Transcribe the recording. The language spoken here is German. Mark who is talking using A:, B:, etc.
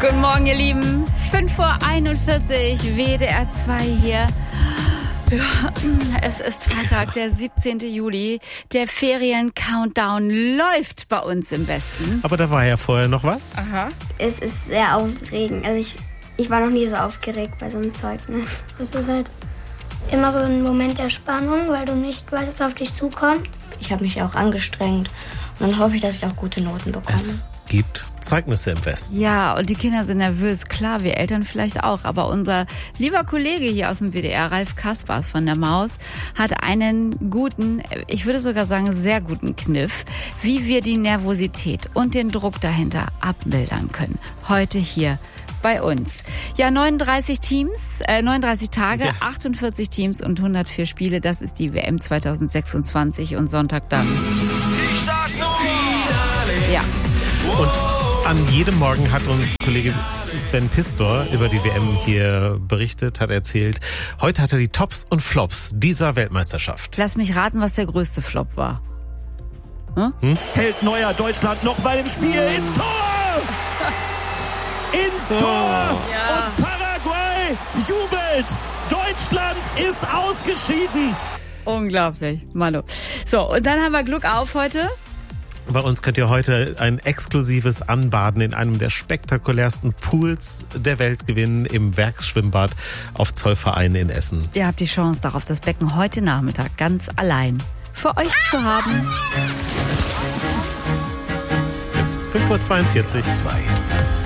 A: Guten Morgen, ihr Lieben. 5:41 Uhr, WDR 2 hier. Ja, es ist Freitag, der 17. Juli. Der Ferien-Countdown läuft bei uns im Westen.
B: Aber da war ja vorher noch was.
A: Aha.
C: Es ist sehr aufregend. Also ich war noch nie so aufgeregt bei so einem Zeugnis.
D: Es ist halt immer so ein Moment der Spannung, weil du nicht weißt, was auf dich zukommt.
C: Ich habe mich auch angestrengt und dann hoffe ich, dass ich auch gute Noten bekomme.
B: Es gibt Zeugnisse im Westen.
A: Ja, und die Kinder sind nervös. Klar, wir Eltern vielleicht auch. Aber unser lieber Kollege hier aus dem WDR, Ralf Kaspers von der Maus, hat einen guten, ich würde sogar sagen sehr guten Kniff, wie wir die Nervosität und den Druck dahinter abmildern können. Heute hier bei uns. Ja, 39 Tage, ja. 48 Teams und 104 Spiele. Das ist die WM 2026 und Sonntag dann.
E: Ich sag nur
A: Ja.
B: Und an jedem Morgen hat uns Kollege Sven Pistor über die WM hier berichtet, hat erzählt, heute hat er die Tops und Flops dieser Weltmeisterschaft.
A: Lass mich raten, was der größte Flop war.
F: Hält Neuer Deutschland noch bei dem Spiel ins Tor! Ins Tor!
A: Ja.
F: Und Paraguay jubelt! Deutschland ist ausgeschieden!
A: Unglaublich, Manu. So, und dann haben wir Glück auf heute.
B: Bei uns könnt ihr heute ein exklusives Anbaden in einem der spektakulärsten Pools der Welt gewinnen, im Werksschwimmbad auf Zollverein in Essen.
A: Ihr habt die Chance darauf, das Becken heute Nachmittag ganz allein für euch zu haben.
B: Jetzt 5:42 Uhr.